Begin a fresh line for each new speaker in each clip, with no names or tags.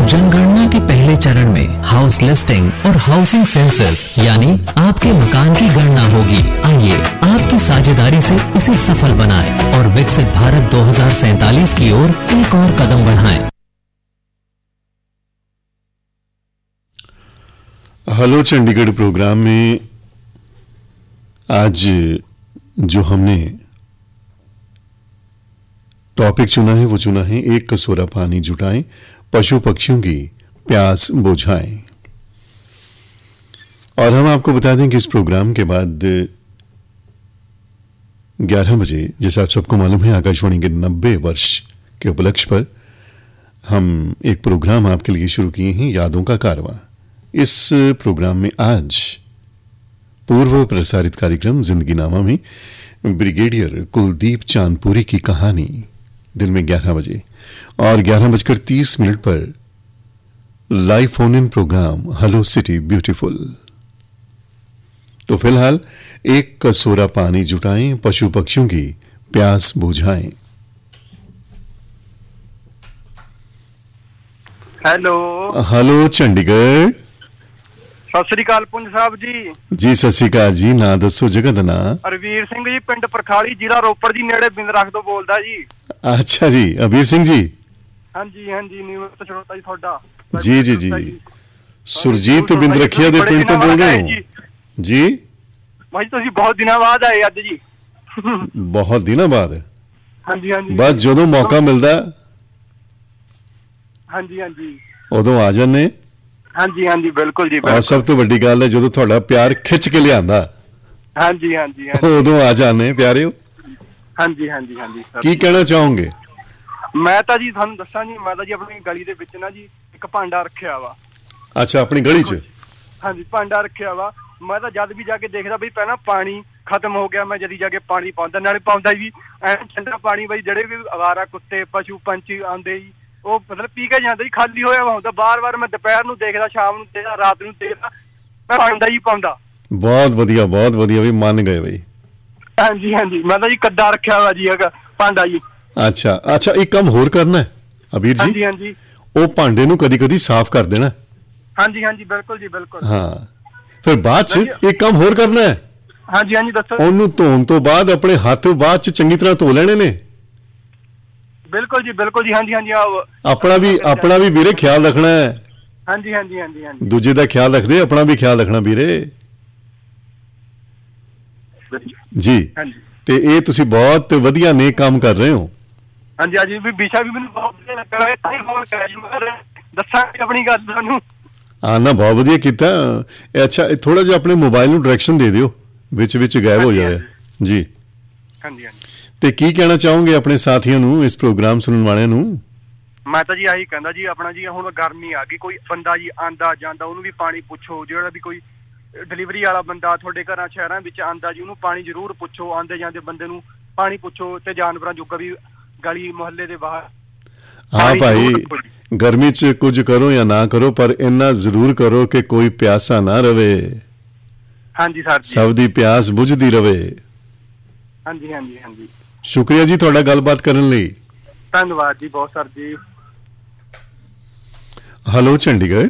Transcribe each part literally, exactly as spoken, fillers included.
जनगणना के पहले चरण में हाउस लिस्टिंग और हाउसिंग सेंसस यानी आपके मकान की गणना होगी। आइए आपकी साझेदारी से इसे सफल बनाएं और विकसित भारत दो हज़ार सैंतालीस की ओर एक और कदम बढ़ाएं।
हेलो चंडीगढ़ प्रोग्राम में आज जो हमने टॉपिक चुना है वो चुना है एक कटोरा पानी जुटाएं, पशु पक्षियों की प्यास बुझाएं। और हम आपको बता दें कि इस प्रोग्राम के बाद ग्यारह बजे, जैसा आप सबको मालूम है, आकाशवाणी के नब्बे वर्ष के उपलक्ष्य पर हम एक प्रोग्राम आपके लिए शुरू किए हैं, यादों का कारवां। इस प्रोग्राम में आज पूर्व प्रसारित कार्यक्रम जिंदगी नामा में ब्रिगेडियर कुलदीप चांदपुरी की कहानी दिन में ग्यारह बजे और ग्यारह बजकर तीस मिनट पर live phone in programme hello city beautiful. तो फिलहाल एक कटोरा पानी जुटाएं, पशु पक्षियों की प्यास बुझाएं।
Hello
hello Chandigarh.
सत श्री अकाल पुंज साहब जी।
जी सत श्री अकाल जी। ना दसो जगह ਦਾ ਨਾਂ?
ਰਵੀਰ ਸਿੰਘ ਜੀ, ਪਿੰਡ ਪਰਖਾਲੀ, ਜ਼ਿਲ੍ਹਾ ਰੋਪੜ ਜੀ, ਨੇੜੇ ਬਿੰਦਰਖ ਤੋਂ ਬੋਲਦਾ ਜੀ।
अच्छा जी, अबीर सिंह जी।
ਹਾਂਜੀ ਹਾਂਜੀ, ਨਿਯਮਿਤ ਸਰੋਤਾ ਜੀ ਤੁਹਾਡਾ।
जी जी जी। सुरजीत बिंदरखिया ਦੇ ਪਿੰਡ ਤੋਂ ਬੋਲ ਰਹੇ ਹੋ ਜੀ?
ਭਾਈ ਤੁਸੀਂ ਬਹੁਤ ਦਿਨਾਂ ਬਾਅਦ ਆਏ ਅੱਜ ਜੀ।
ਬਹੁਤ ਦਿਨਾਂ ਬਾਅਦ?
ਹਾਂਜੀ ਹਾਂਜੀ,
ਬਸ ਜਦੋਂ ਮੌਕਾ ਮਿਲਦਾ
ਹਾਂਜੀ ਹਾਂਜੀ
ਉਦੋਂ ਆ ਜਾਂਦੇ।
ਹਾਂਜੀ ਹਾਂਜੀ, ਬਿਲਕੁਲ ਜੀ।
ਔਰ ਸਭ ਤੋਂ ਵੱਡੀ ਗੱਲ ਹੈ ਜਦੋਂ ਤੁਹਾਡਾ ਪਿਆਰ ਖਿੱਚ ਕੇ ਲਿਆਂਦਾ,
ਹਾਂਜੀ ਹਾਂਜੀ
ਉਦੋਂ ਆ ਜਾਂਦੇ ਪਿਆਰਿਓ।
ਹਾਂਜੀ ਹਾਂਜੀ ਹਾਂਜੀ।
ਕੀ ਕਹਿਣਾ ਚਾਹੋਗੇ?
ਮੈਂ ਤਾਂ ਜੀ ਤੁਹਾਨੂੰ ਦੱਸਾਂ ਜੀ, ਮੈਂ ਤਾਂ ਜੀ ਆਪਣੀ ਗਲੀ ਦੇ ਵਿੱਚ ਨਾ ਜੀ ਇੱਕ ਭਾਂਡਾ ਰੱਖਿਆ ਵਾ।
ਅੱਛਾ, ਆਪਣੀ ਗਲੀ 'ਚ?
ਹਾਂਜੀ, ਭਾਂਡਾ ਰੱਖਿਆ ਵਾ। ਮੈਂ ਤਾਂ ਜਦ ਵੀ ਜਾ ਕੇ ਦੇਖਦਾ ਬਈ ਪਹਿਲਾਂ ਪਾਣੀ ਖਤਮ ਹੋ ਗਿਆ, ਮੈਂ ਜਦੀ ਜਾ ਕੇ ਪਾਣੀ ਪਾਉਂਦਾ, ਨਾਲੇ ਪਾਉਂਦਾ ਵੀ ਐ ਠੰਡਾ ਪਾਣੀ ਬਈ ਜਿਹੜੇ ਵੀ ਅਵਾਰਾ ਕੁੱਤੇ ਪਸ਼ੂ ਪੰਛੀ ਆਉਂਦੇ ਜੀ ਉਹ ਮਤਲਬ ਪੀ ਕੇ ਜਾਂਦੇ ਜੀ, ਖਾਲੀ ਹੋਇਆ ਵਾ ਹੁੰਦਾ। ਬਾਰ ਬਾਰ ਮੈਂ ਦੁਪਹਿਰ ਨੂੰ ਦੇਖਦਾ, ਸ਼ਾਮ ਨੂੰ ਦੇਖਦਾ, ਰਾਤ ਨੂੰ ਦੇਖਦਾ, ਮੈਂ ਪਾਉਂਦਾ ਹੀ ਪਾਉਂਦਾ।
ਬਹੁਤ ਵਧੀਆ ਬਹੁਤ ਵਧੀਆ ਵੀ ਮੰਨ ਗਏ ਬਈ।
ਹਾਂਜੀ ਹਾਂਜੀ, ਮੈਂ ਤਾਂ ਜੀ ਕੱਡਾ ਰੱਖਿਆ ਵਾ ਜੀ ਹੈਗਾ ਭਾਂਡਾ ਜੀ।
ਅੱਛਾ ਅੱਛਾ, ਇੱਕ ਕੰਮ ਹੋਰ ਕਰਨਾ ਹੈ ਅਬੀਰ ਜੀ।
ਹਾਂਜੀ ਹਾਂਜੀ,
ਉਹ ਭਾਂਡੇ ਨੂੰ ਕਦੀ ਕਦੀ ਸਾਫ਼ ਕਰ ਦੇਣਾ।
ਹਾਂਜੀ ਹਾਂਜੀ, ਬਿਲਕੁਲ ਜੀ ਬਿਲਕੁਲ।
ਹਾਂ, ਫਿਰ ਬਾਅਦ 'ਚ ਇੱਕ ਕੰਮ ਹੋਰ ਕਰਨਾ ਹੈ।
ਹਾਂਜੀ ਹਾਂਜੀ, ਦੱਸੋ।
ਉਹਨੂੰ ਧੋਣ ਤੋਂ ਬਾਅਦ ਆਪਣੇ ਹੱਥ ਬਾਅਦ 'ਚ ਚੰਗੀ ਤਰ੍ਹਾਂ ਧੋ ਲੈਣੇ ਨੇ।
ਬਿਲਕੁਲ ਜੀ ਬਿਲਕੁਲ ਜੀ। ਹਾਂਜੀ ਹਾਂਜੀ,
ਆਪਣਾ ਵੀ ਆਪਣਾ ਵੀ ਵੀਰੇ ਖਿਆਲ ਰੱਖਣਾ ਹੈ।
ਹਾਂਜੀ ਹਾਂਜੀ ਹਾਂਜੀ ਹਾਂਜੀ,
ਦੂਜੇ ਦਾ ਖਿਆਲ ਰੱਖਦੇ, ਆਪਣਾ ਵੀ ਖਿਆਲ ਰੱਖਣਾ ਵੀਰੇ ਜੀ।
ਹਾਂਜੀ,
ਤੇ ਇਹ ਤੁਸੀਂ ਬਹੁਤ ਵਧੀਆ ਨੇਕ ਕੰਮ ਕਰ ਰਹੇ ਹੋ।
ਹਾਂਜੀ ਹਾਂਜੀ, ਵੀ ਵਿਸ਼ਾ ਵੀ ਮੈਨੂੰ ਬਹੁਤ ਵਧੀਆ ਲੱਗਾ ਹੈ, ਤਾਂ ਹੀ ਫੋਨ ਕਰਿਆ ਜੀ। ਮੈਂ ਦੱਸਾਂਗੇ ਆਪਣੀ ਗੱਲ ਤੁਹਾਨੂੰ।
ਹਾਂ ਨਾ, ਬਹੁਤ ਵਧੀਆ ਕੀਤਾ। ਅੱਛਾ, ਥੋੜਾ ਜਿਹਾ ਆਪਣੇ ਮੋਬਾਈਲ ਨੂੰ ਡਾਇਰੈਕਸ਼ਨ ਦੇ ਦਿਓ, ਵਿੱਚ ਵਿੱਚ ਗਾਇਬ ਹੋ ਜਾਵੇ ਜੀ।
ਹਾਂਜੀ ਹਾਂਜੀ,
ਤੇ ਕੀ ਕਹਿਣਾ ਚਾਹੋਗੇ ਆਪਣੇ ਸਾਥੀਆਂ ਨੂੰ, ਇਸ ਪ੍ਰੋਗਰਾਮ ਸੁਣਨ ਵਾਲਿਆਂ ਨੂੰ?
ਮੈਂ ਤਾਂ ਜੀ ਆਹੀ ਕਹਿੰਦਾ ਜੀ, ਆਪਣਾ ਜੀ ਹੁਣ ਗਰਮੀ ਆ ਗਈ, ਕੋਈ ਬੰਦਾ ਜੀ ਆਂਦਾ ਜਾਂਦਾ ਉਹਨੂੰ ਵੀ ਪਾਣੀ ਪੁੱਛੋ। ਜਿਹੜਾ ਵੀ ਕੋਈ ਡਿਲੀਵਰੀ ਵਾਲਾ ਬੰਦਾ ਤੁਹਾਡੇ ਘਰਾਂ ਸ਼ਹਿਰਾਂ ਵਿੱਚ ਆਂਦਾ ਜੀ, ਉਹਨੂੰ ਪਾਣੀ ਜ਼ਰੂਰ ਪੁੱਛੋ। ਆਂਦੇ ਜਾਂਦੇ ਬੰਦੇ ਨੂੰ ਪਾਣੀ ਪੁੱਛੋ। ਤੇ ਜਾਨਵਰਾਂ ਜੋਗਾ ਵੀ ਗਲੀ ਮੁਹੱਲੇ ਦੇ ਬਾਹਰ।
ਹਾਂ ਭਾਈ, ਗਰਮੀ 'ਚ ਕੁਝ ਕਰੋ ਜਾਂ ਨਾ ਕਰੋ, ਪਰ ਇੰਨਾ ਜ਼ਰੂਰ ਕਰੋ ਕਿ ਕੋਈ ਪਿਆਸਾ ਨਾ ਰਵੇ।
ਹਾਂਜੀ ਸਰ ਜੀ,
ਸਭ ਦੀ ਪਿਆਸ ਬੁਝਦੀ ਰਵੇ।
ਹਾਂਜੀ ਹਾਂਜੀ ਹਾਂਜੀ,
ਸ਼ੁਕਰੀਆ ਜੀ ਤੁਹਾਡਾ ਗੱਲਬਾਤ ਕਰਨ ਲਈ।
ਧੰਨਵਾਦ ਜੀ ਬਹੁਤ ਸਰ ਜੀ।
हेलो चंडीगढ़।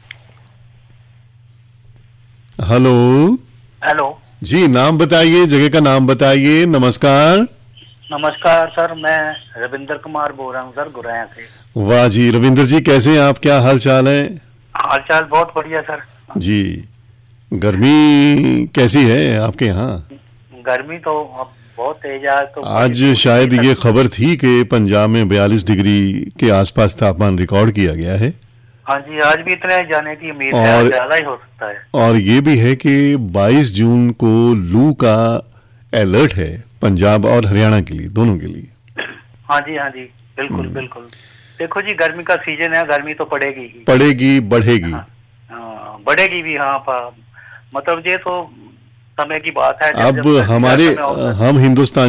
हेलो
हेलो
जी, नाम बताइए, जगह का नाम बताइए। नमस्कार।
नमस्कार सर, मैं रविंद्र कुमार बोल रहा हूँ सर, गुराया से।
वाह जी रविंद्र जी, कैसे हैं आप? क्या हाल चाल है?
हाल चाल बहुत बढ़िया सर
जी। गर्मी कैसी है आपके यहाँ?
गर्मी तो अब बहुत तेज है। तो
आज शायद ये खबर थी कि पंजाब में बयालीस डिग्री के आसपास तापमान रिकॉर्ड किया गया है।
हाँ जी, आज भी इतना जाने की उम्मीद है,
और
ज्यादा ही हो सकता है।
और ये भी है कि बाईस जून को लू का अलर्ट है पंजाब और हरियाणा के लिए, दोनों के लिए।
हाँ जी हाँ जी, बिल्कुल बिल्कुल। देखो जी, गर्मी का सीजन है, गर्मी तो पड़ेगी ही,
पड़ेगी बढ़ेगी।
हाँ, हाँ, बढ़ेगी भी। हाँ, मतलब ये तो समय की बात है।
अब हमारे हम हिंदुस्तान